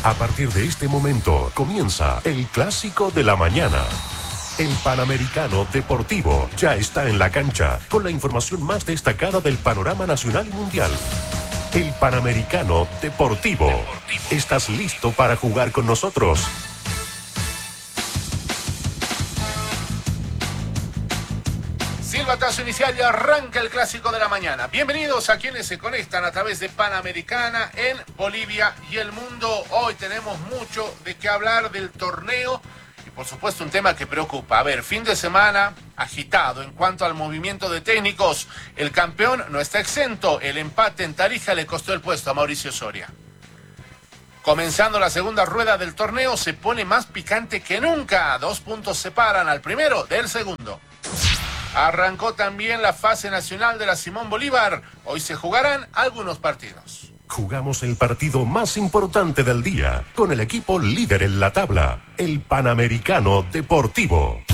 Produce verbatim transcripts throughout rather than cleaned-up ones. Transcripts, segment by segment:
A partir de este momento comienza el Clásico de la Mañana. El Panamericano Deportivo ya está en la cancha con la información más destacada del panorama nacional y mundial. El Panamericano Deportivo. ¿Estás listo para jugar con nosotros? Silbatazo inicial y arranca el Clásico de la Mañana. Bienvenidos a quienes se conectan a través de Panamericana en Bolivia y el mundo. Hoy tenemos mucho de qué hablar del torneo y por supuesto un tema que preocupa. A ver, fin de semana agitado en cuanto al movimiento de técnicos. El campeón no está exento. El empate en Tarija le costó el puesto a Mauricio Soria. Comenzando la segunda rueda del torneo se pone más picante que nunca. Dos puntos separan al primero del segundo. Arrancó también la fase nacional de la Simón Bolívar. Hoy se jugarán algunos partidos. Jugamos el partido más importante del día con el equipo líder en la tabla, el Panamericano Deportivo.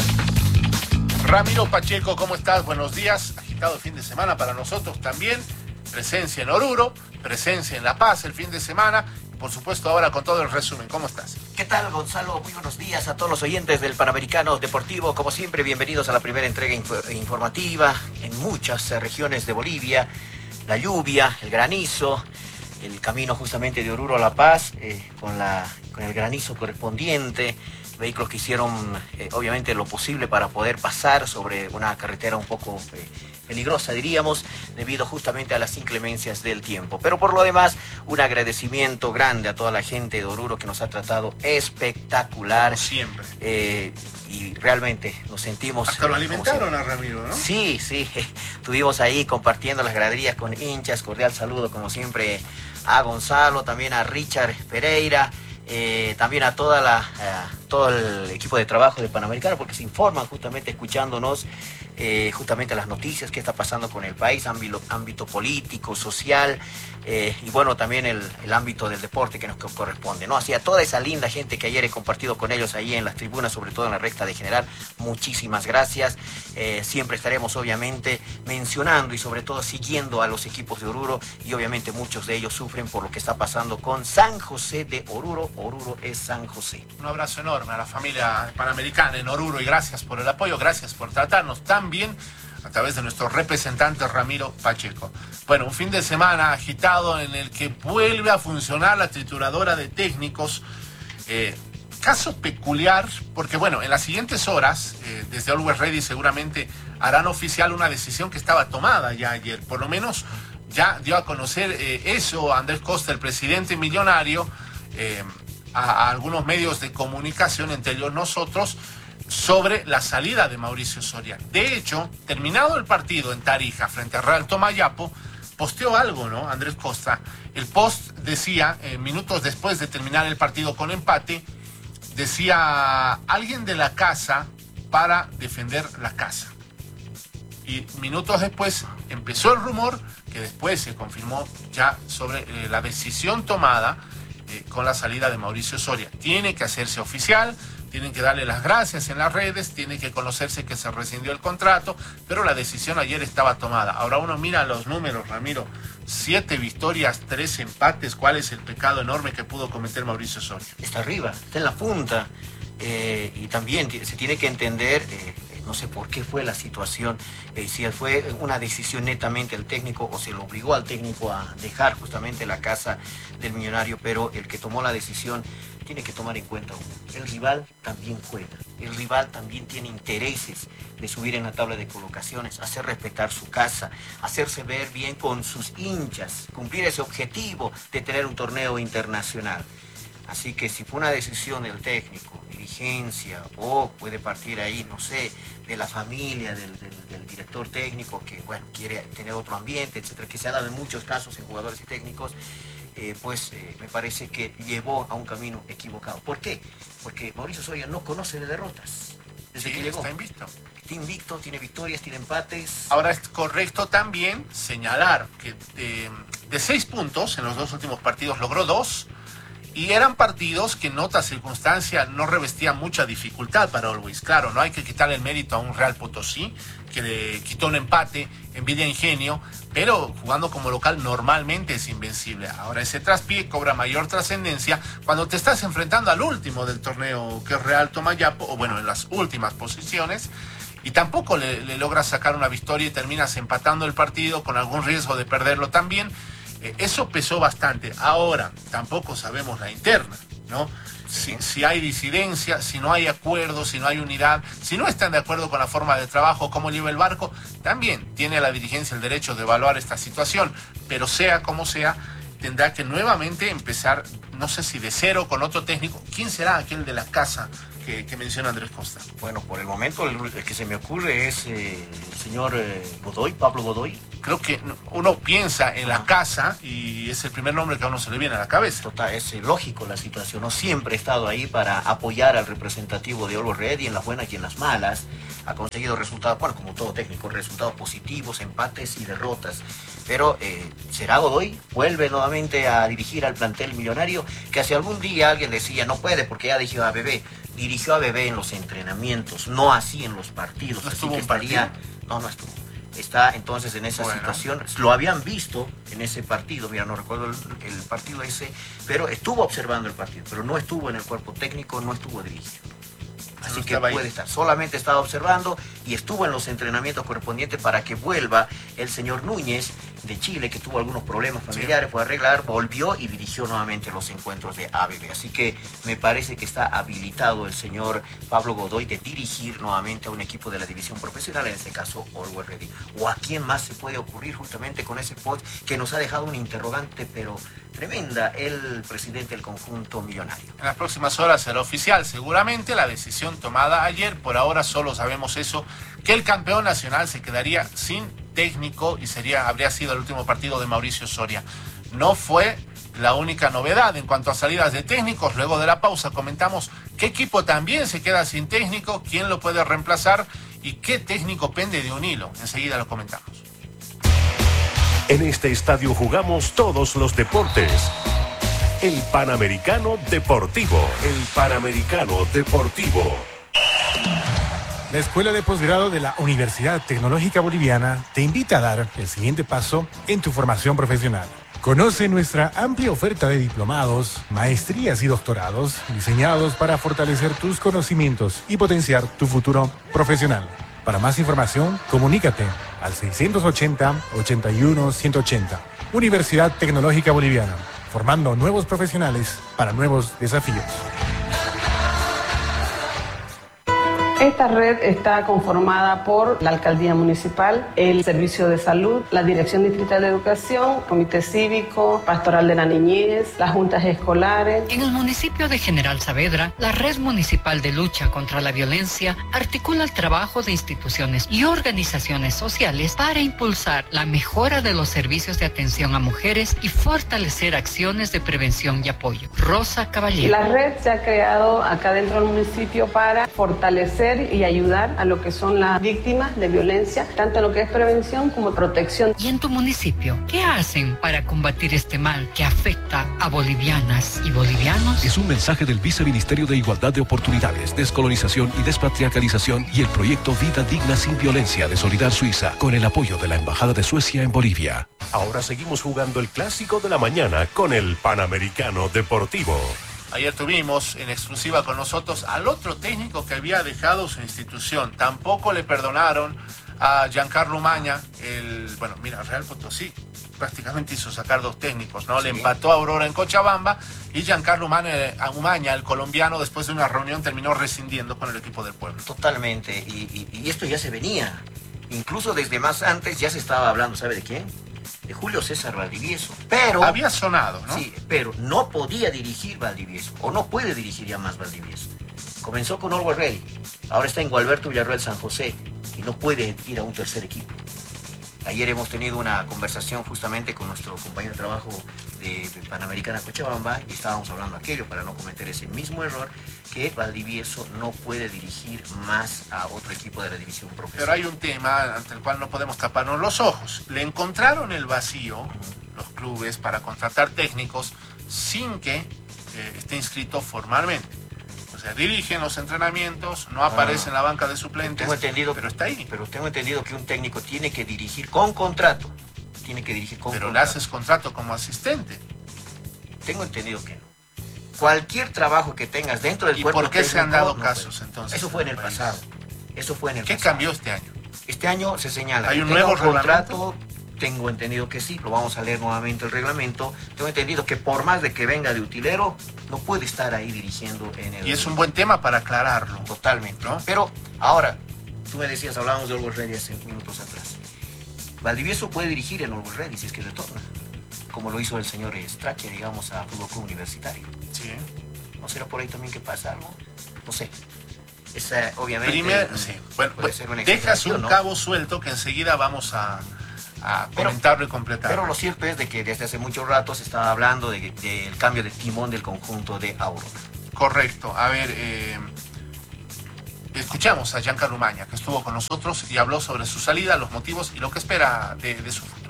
Ramiro Pacheco, ¿cómo estás? Buenos días. Agitado fin de semana para nosotros también. Presencia en Oruro, presencia en La Paz el fin de semana. Por supuesto, ahora con todo el resumen. ¿Cómo estás? ¿Qué tal, Gonzalo? Muy buenos días a todos los oyentes del Panamericano Deportivo. Como siempre, bienvenidos a la primera entrega inf- informativa en muchas eh, regiones de Bolivia. La lluvia, el granizo, el camino justamente de Oruro a La Paz, eh, con, la, con el granizo correspondiente. Vehículos que hicieron, eh, obviamente, lo posible para poder pasar sobre una carretera un poco eh, peligrosa, diríamos, debido justamente a las inclemencias del tiempo. Pero por lo demás, un agradecimiento grande a toda la gente de Oruro que nos ha tratado espectacular. Como siempre. Eh, y realmente nos sentimos... Hasta lo eh, alimentaron a Ramiro, ¿no? Sí, sí. Estuvimos ahí compartiendo las graderías con hinchas. Cordial saludo, como siempre, a Gonzalo, también a Richard Pereira. Eh, también a toda la, uh, todo el equipo de trabajo de Panamericano, porque se informan justamente escuchándonos eh, justamente las noticias que está pasando con el país, ámbito, ámbito político, social eh, y bueno, también el, el ámbito del deporte que nos corresponde, ¿no? Así a toda esa linda gente que ayer he compartido con ellos ahí en las tribunas, sobre todo en la recta de general, muchísimas gracias. Eh, siempre estaremos obviamente mencionando y sobre todo siguiendo a los equipos de Oruro, y obviamente muchos de ellos sufren por lo que está pasando con San José de Oruro. Oruro es San José. Un abrazo enorme a la familia panamericana en Oruro y gracias por el apoyo, gracias por tratarnos tan bien a través de nuestro representante Ramiro Pacheco. Bueno, un fin de semana agitado en el que vuelve a funcionar la trituradora de técnicos. Eh, caso peculiar, porque bueno, en las siguientes horas, eh, desde Always Ready seguramente harán oficial una decisión que estaba tomada ya ayer. Por lo menos ya dio a conocer eh, eso Andrés Costa, el presidente millonario, eh, a, a algunos medios de comunicación, entre ellos nosotros, sobre la salida de Mauricio Soria. De hecho, terminado el partido en Tarija frente a Real Tomayapo, posteó algo, ¿no? Andrés Costa. El post decía, eh, minutos después de terminar el partido con empate, decía, alguien de la casa para defender la casa. Y minutos después empezó el rumor, que después se confirmó ya sobre eh, la decisión tomada eh, con la salida de Mauricio Soria. Tiene que hacerse oficial, tienen que darle las gracias en las redes, tiene que conocerse que se rescindió el contrato, pero la decisión ayer estaba tomada. Ahora uno mira los números, Ramiro, siete victorias, tres empates. ¿Cuál es el pecado enorme que pudo cometer Mauricio Soria? Está arriba, está en la punta, eh, y también se tiene que entender... Eh, no sé por qué fue la situación, eh, si fue una decisión netamente del técnico o se lo obligó al técnico a dejar justamente la casa del millonario, pero el que tomó la decisión tiene que tomar en cuenta uno. El rival también juega, el rival también tiene intereses de subir en la tabla de colocaciones, hacer respetar su casa, hacerse ver bien con sus hinchas, cumplir ese objetivo de tener un torneo internacional. Así que si fue una decisión del técnico, dirigencia, o puede partir ahí, no sé, de la familia, del, del, del director técnico que, bueno, quiere tener otro ambiente, etcétera, que se ha dado en muchos casos en jugadores y técnicos, eh, pues eh, me parece que llevó a un camino equivocado. ¿Por qué? Porque Mauricio Soria no conoce de derrotas desde Sí, que llegó. está invicto. Está invicto, tiene victorias, tiene empates. Ahora es correcto también señalar que de, de seis puntos en los dos últimos partidos logró dos, Y eran partidos que en otras circunstancias no revestían mucha dificultad para Always. Claro, no hay que quitarle el mérito a un Real Potosí, que le quitó un empate en Villa Ingenio, pero jugando como local normalmente es invencible. Ahora ese traspié cobra mayor trascendencia cuando te estás enfrentando al último del torneo, que es Real Tomayapo, o bueno, en las últimas posiciones, y tampoco le, le logras sacar una victoria y terminas empatando el partido con algún riesgo de perderlo también. Eh, eso pesó bastante. Ahora, tampoco sabemos la interna, ¿no? Si, si hay disidencia, si no hay acuerdo, si no hay unidad, si no están de acuerdo con la forma de trabajo, cómo lleva el barco, también tiene la dirigencia el derecho de evaluar esta situación. Pero sea como sea, tendrá que nuevamente empezar, no sé si de cero, con otro técnico. ¿Quién será aquel de la casa que, que menciona Andrés Costa? Bueno, por el momento el, el que se me ocurre es eh, el señor eh, Godoy, Pablo Godoy. Creo que uno piensa en la casa y es el primer nombre que a uno se le viene a la cabeza. Total, es lógico la situación. No siempre he estado ahí para apoyar al representativo de Always Ready en las buenas y en las malas. Ha conseguido resultados, bueno, como todo técnico, resultados positivos, empates y derrotas. Pero eh, será Godoy, vuelve nuevamente a dirigir al plantel millonario, que hace algún día alguien decía, no puede porque ya dirigió a Bebé. Dirigió a Bebé en los entrenamientos, no así en los partidos. ¿No así estuvo que un partido? estaría... No, no estuvo. Está entonces en esa bueno. situación, lo habían visto en ese partido, mira, no recuerdo el, el partido ese, pero estuvo observando el partido, pero no estuvo en el cuerpo técnico, no estuvo dirigiendo. Así No que puede ahí. estar, solamente estaba observando y estuvo en los entrenamientos correspondientes para que vuelva el señor Núñez de Chile, que tuvo algunos problemas familiares, sí. Fue a arreglar, volvió y dirigió nuevamente los encuentros de A B B. Así que me parece que está habilitado el señor Pablo Godoy de dirigir nuevamente a un equipo de la división profesional, en este caso Always Ready. ¿O a quién más se puede ocurrir justamente con ese post que nos ha dejado un interrogante, pero tremenda, el presidente del conjunto millonario? En las próximas horas será oficial, seguramente, la decisión tomada ayer. Por ahora solo sabemos eso, que el campeón nacional se quedaría sin técnico y sería habría sido el último partido de Mauricio Soria. No fue la única novedad en cuanto a salidas de técnicos. Luego de la pausa comentamos qué equipo también se queda sin técnico, quién lo puede reemplazar y qué técnico pende de un hilo. Enseguida lo comentamos. En este estadio jugamos todos los deportes. El Panamericano Deportivo. El Panamericano Deportivo. La Escuela de Posgrado de la Universidad Tecnológica Boliviana te invita a dar el siguiente paso en tu formación profesional. Conoce nuestra amplia oferta de diplomados, maestrías y doctorados diseñados para fortalecer tus conocimientos y potenciar tu futuro profesional. Para más información, comunícate al seiscientos ochenta, ochenta y uno, ciento ochenta. Universidad Tecnológica Boliviana, formando nuevos profesionales para nuevos desafíos. Esta red está conformada por la Alcaldía Municipal, el Servicio de Salud, la Dirección Distrital de Educación, Comité Cívico, Pastoral de la Niñez, las juntas escolares. En el municipio de General Saavedra, la Red Municipal de Lucha contra la Violencia articula el trabajo de instituciones y organizaciones sociales para impulsar la mejora de los servicios de atención a mujeres y fortalecer acciones de prevención y apoyo. Rosa Caballero. La red se ha creado acá dentro del municipio para fortalecer y ayudar a lo que son las víctimas de violencia, tanto en lo que es prevención como protección. ¿Y en tu municipio qué hacen para combatir este mal que afecta a bolivianas y bolivianos? Es un mensaje del Viceministerio de Igualdad de Oportunidades, Descolonización y Despatriarcalización y el proyecto Vida Digna Sin Violencia de Solidar Suiza, con el apoyo de la Embajada de Suecia en Bolivia. Ahora seguimos jugando el clásico de la mañana con el Panamericano Deportivo. Ayer tuvimos en exclusiva con nosotros al otro técnico que había dejado su institución. Tampoco le perdonaron a Giancarlo Umaña. El, bueno, mira, Real Potosí prácticamente hizo sacar dos técnicos, ¿no? Sí. Le empató a Aurora en Cochabamba y Giancarlo Umaña, Umaña, el colombiano, después de una reunión terminó rescindiendo con el equipo del pueblo. Totalmente, y, y, y esto ya se venía. Incluso desde más antes ya se estaba hablando, ¿sabe de quién? De Julio César Valdivieso, pero... Había sonado, ¿no? Sí, pero no podía dirigir Valdivieso, o no puede dirigir ya más Valdivieso. Comenzó con Always Ready, ahora está en Gualberto Villarroel San José, y no puede ir a un tercer equipo. Ayer hemos tenido una conversación justamente con nuestro compañero de trabajo de, de Panamericana Cochabamba, y estábamos hablando aquello para no cometer ese mismo error, que Valdivieso no puede dirigir más a otro equipo de la división profesional. Pero hay un tema ante el cual no podemos taparnos los ojos. Le encontraron el vacío, los clubes, para contratar técnicos sin que eh, esté inscrito formalmente. O sea, dirige en los entrenamientos, no aparece ah, en la banca de suplentes, tengo entendido, pero está ahí. Pero tengo entendido que un técnico tiene que dirigir con contrato. Tiene que dirigir con pero contrato. le haces contrato como asistente. Tengo entendido que no. Cualquier trabajo que tengas dentro del ¿Y cuerpo por qué técnico, se han dado no casos puede. entonces? Eso fue en el país? pasado. Eso fue en el ¿Qué pasado. cambió este año? Este año se señala. ¿Hay un que nuevo tenga reglamento? Contrato, tengo entendido que sí, lo vamos a leer nuevamente el reglamento. Tengo entendido que por más de que venga de utilero, no puede estar ahí dirigiendo en el... Y es un buen tema para aclararlo. Totalmente. ¿No? Pero ahora, tú me decías, hablábamos de Always Ready hace minutos atrás. Valdivieso puede dirigir en Always Ready si es que retorna, como lo hizo el señor Strache, digamos, a Fútbol Club Universitario. Sí. ¿No será por ahí también que pasa algo? No sé. Esa, obviamente... Primer, sí. Bueno, pues, dejas un ¿no? cabo suelto que enseguida vamos a... a comentarlo y completar. Pero lo cierto es de que desde hace mucho rato se estaba hablando del de, de cambio de timón del conjunto de Aurora. Correcto. A ver, eh, escuchamos a Giancarlo Umaña, que estuvo con nosotros y habló sobre su salida, los motivos y lo que espera de, de su futuro.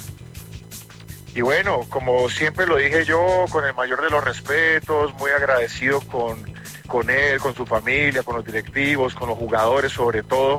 Y bueno, como siempre lo dije yo, con el mayor de los respetos, muy agradecido con, con él, con su familia, con los directivos, con los jugadores sobre todo.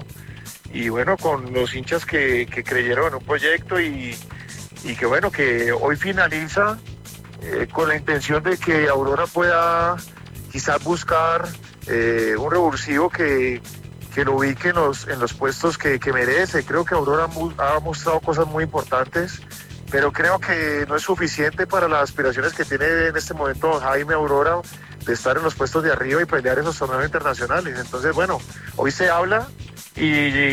Y bueno, con los hinchas que, que creyeron en un proyecto y, y que bueno, que hoy finaliza eh, con la intención de que Aurora pueda quizás buscar eh, un revulsivo que, que lo ubique en los, en los puestos que, que merece. Creo que Aurora ha mostrado cosas muy importantes, pero creo que no es suficiente para las aspiraciones que tiene en este momento Jaime Aurora de estar en los puestos de arriba y pelear esos torneos internacionales. Entonces, bueno, hoy se habla y,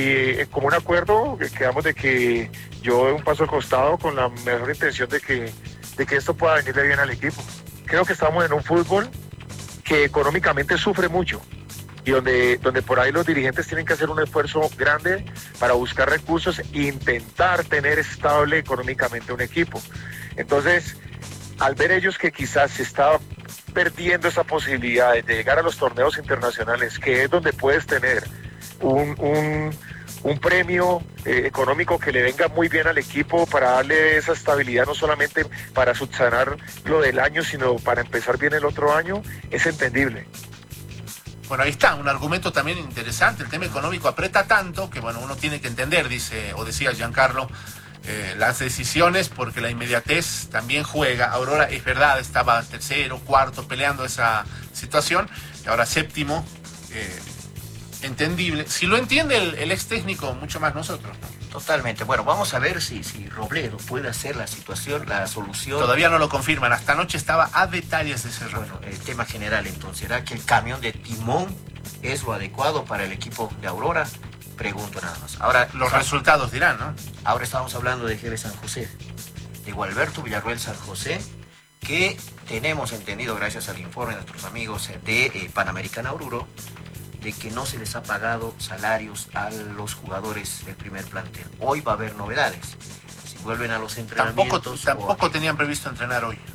y como un acuerdo quedamos de que yo doy un paso al costado con la mejor intención de que, de que esto pueda venirle bien al equipo. Creo que estamos en un fútbol que económicamente sufre mucho y donde, donde por ahí los dirigentes tienen que hacer un esfuerzo grande para buscar recursos e intentar tener estable económicamente un equipo. Entonces, al ver ellos que quizás se está perdiendo esa posibilidad de llegar a los torneos internacionales, que es donde puedes tener un, un, un premio eh, económico que le venga muy bien al equipo para darle esa estabilidad, no solamente para subsanar lo del año, sino para empezar bien el otro año, es entendible. Bueno, ahí está, un argumento también interesante. El tema económico aprieta tanto que, bueno, uno tiene que entender, dice, o decía Giancarlo, eh, las decisiones, porque la inmediatez también juega. Aurora, es verdad, estaba tercero, cuarto, peleando esa situación, y ahora séptimo, eh, entendible. Si lo entiende el, el ex técnico, mucho más nosotros, ¿no? Totalmente. Bueno, vamos a ver si, si Robledo puede hacer la situación, la solución. Todavía no lo confirman. Hasta anoche estaba a detalles de ese error. Bueno, el tema general entonces, ¿será que el camión de timón es lo adecuado para el equipo de Aurora? Pregunto nada más. Ahora, los San... resultados dirán, ¿no? Ahora estamos hablando de G B San José, de Gualberto Villarroel San José, que tenemos entendido, gracias al informe de nuestros amigos de eh, Panamericana Oruro, de que no se les ha pagado salarios a los jugadores del primer plantel. Hoy va a haber novedades. Si vuelven a los entrenamientos... Tampoco, tampoco o... tenían previsto entrenar hoy.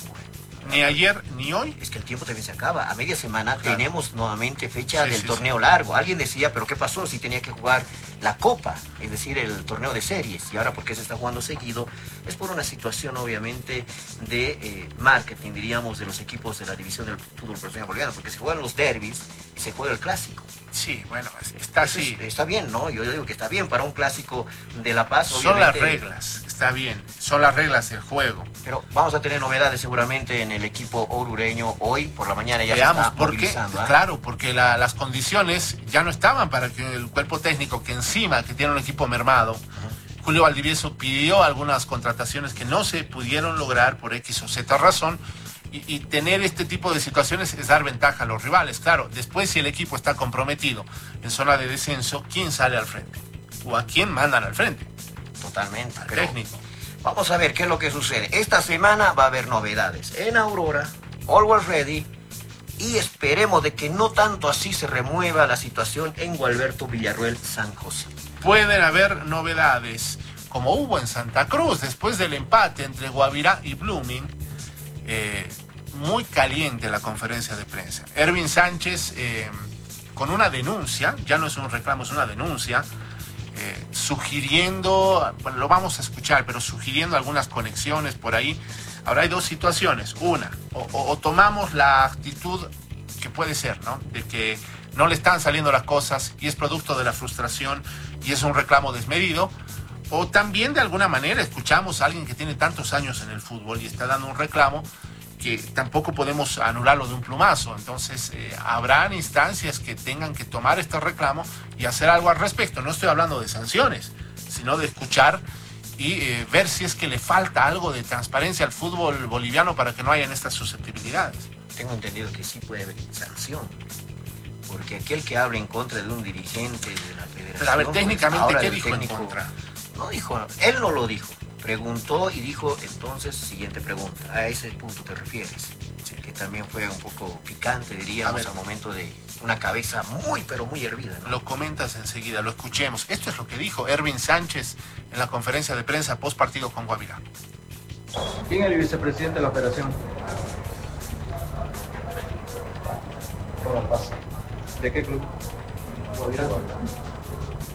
Ni ayer, ni hoy. Es que el tiempo también se acaba. A media semana claro. tenemos nuevamente fecha sí, del sí, torneo sí. largo. Alguien decía, pero ¿qué pasó si tenía que jugar la Copa? Es decir, el torneo de series. Y ahora, ¿por qué se está jugando seguido? Es por una situación, obviamente, de eh, marketing, diríamos, de los equipos de la división del fútbol profesional boliviano. Porque se juegan los derbis y se juega el clásico. Sí, bueno, está así. Está bien, ¿no? Yo digo que está bien para un clásico de La Paz. Son las reglas, está bien. Son las reglas del juego. Pero vamos a tener novedades seguramente en el equipo orureño hoy por la mañana. Ya Veamos, se está porque, movilizando, ¿eh? Claro, porque la, las condiciones ya no estaban para que el cuerpo técnico, que encima que tiene un equipo mermado, uh-huh. Julio Valdivieso pidió algunas contrataciones que no se pudieron lograr por X o Z razón. Y, y tener este tipo de situaciones es dar ventaja a los rivales. Claro, después si el equipo está comprometido en zona de descenso, ¿quién sale al frente? ¿O a quién mandan al frente? Totalmente. Al técnico. Vamos a ver qué es lo que sucede. Esta semana va a haber novedades en Aurora, Always Ready, y esperemos de que no tanto así se remueva la situación en Gualberto Villarroel San José. Pueden haber novedades, como hubo en Santa Cruz, después del empate entre Guavirá y Blooming. Eh, muy caliente la conferencia de prensa. Ervin Sánchez eh, con una denuncia, ya no es un reclamo, es una denuncia eh, sugiriendo, bueno, lo vamos a escuchar, pero sugiriendo algunas conexiones por ahí. Ahora hay dos situaciones. Una, o, o, o tomamos la actitud que puede ser, ¿no? De que no le están saliendo las cosas y es producto de la frustración y es un reclamo desmedido. O también de alguna manera escuchamos a alguien que tiene tantos años en el fútbol y está dando un reclamo que tampoco podemos anularlo de un plumazo. Entonces eh, habrán instancias que tengan que tomar este reclamo y hacer algo al respecto. No estoy hablando de sanciones, sino de escuchar y eh, ver si es que le falta algo de transparencia al fútbol boliviano para que no hayan estas susceptibilidades. Tengo entendido que sí puede haber sanción, porque aquel que habla en contra de un dirigente de la federación... Pero a ver, técnicamente, pues, ¿qué dijo técnico, en contra? No dijo, él no lo dijo. Preguntó y dijo, entonces, siguiente pregunta. A ese punto te refieres. Sí. Que también fue un poco picante, diríamos, al momento de una cabeza muy, pero muy hervida, ¿no? Lo comentas enseguida, lo escuchemos. Esto es lo que dijo Erwin Sánchez en la conferencia de prensa post partido con Guavirá. ¿Quién es el vicepresidente de la operación? ¿De qué club? Guavirá.